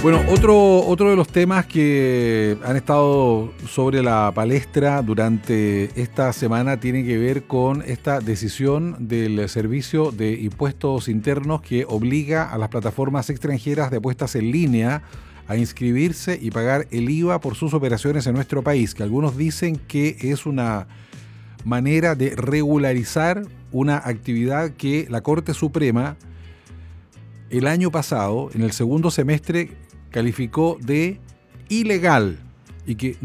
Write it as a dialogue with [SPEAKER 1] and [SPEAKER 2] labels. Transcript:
[SPEAKER 1] Bueno, otro de los temas que han estado sobre la palestra durante esta semana tiene que ver con esta decisión del Servicio de Impuestos Internos que obliga a las plataformas extranjeras de apuestas en línea a inscribirse y pagar el IVA por sus operaciones en nuestro país, que algunos dicen que es una manera de regularizar una actividad que la Corte Suprema el año pasado, en el segundo semestre, calificó de ilegal y que